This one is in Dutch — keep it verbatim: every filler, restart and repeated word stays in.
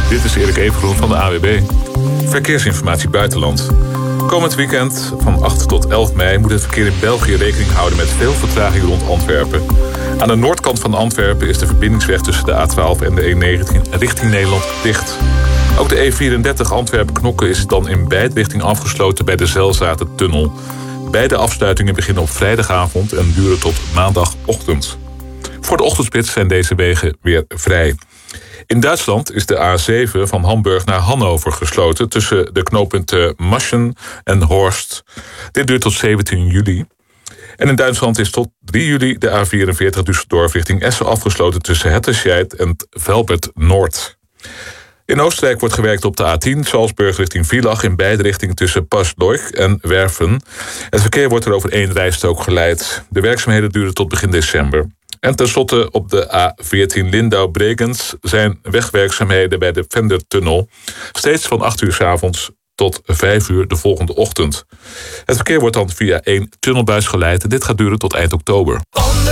Dit is Erik Evengroen van de A W B. Verkeersinformatie buitenland. Komend weekend van acht tot elf mei moet het verkeer in België rekening houden met veel vertraging rond Antwerpen. Aan de noordkant van Antwerpen is de verbindingsweg tussen de A twaalf en de E negentien richting Nederland dicht. Ook de E vierendertig Antwerpen-Knokke is dan in beide richtingen afgesloten bij de Zelzatentunnel. Beide afsluitingen beginnen op vrijdagavond en duren tot maandagochtend. Voor de ochtendspits zijn deze wegen weer vrij. In Duitsland is de A zeven van Hamburg naar Hannover gesloten tussen de knooppunten Maschen en Horst. Dit duurt tot zeventien juli. En in Duitsland is tot drie juli de A vierenveertig Düsseldorf richting Essen afgesloten tussen Hetterscheid en Velbert Noord. In Oostenrijk wordt gewerkt op de A tien, Salzburg richting Villach, in beide richtingen tussen Pasdorch en Werfen. Het verkeer wordt er over één rijstrook geleid. De werkzaamheden duren tot begin december. En tenslotte op de A veertien Lindau-Bregenz zijn wegwerkzaamheden bij de Vendertunnel. Steeds van acht uur 's avonds tot vijf uur de volgende ochtend. Het verkeer wordt dan via één tunnelbuis geleid en dit gaat duren tot eind oktober.